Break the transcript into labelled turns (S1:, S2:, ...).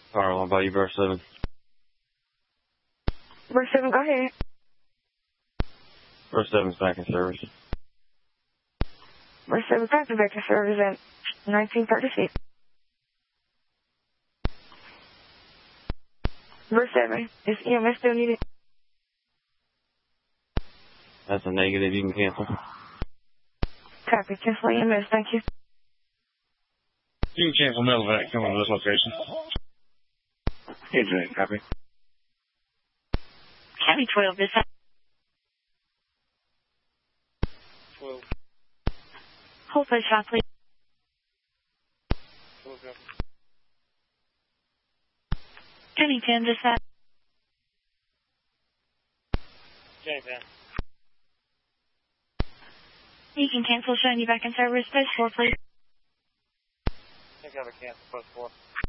S1: Carl, how about you, verse 7?
S2: Verse 7, go ahead.
S1: Verse 7's back in service.
S2: Verse 7 back in service at 1936. Verse 7, is EMS still needed?
S1: That's a negative. You can cancel.
S2: Copy. Cancel EMS. Thank you.
S3: You can cancel medevac coming to this location.
S4: Hey, Jay. Copy.
S2: County 12, this side.
S3: 12.
S2: Hold for the shot, please.
S3: 12, copy.
S2: County 10, this side.
S3: County 10.
S2: You can cancel, showing you back in service. Post 4, please.
S3: I think I have a cancel, post 4.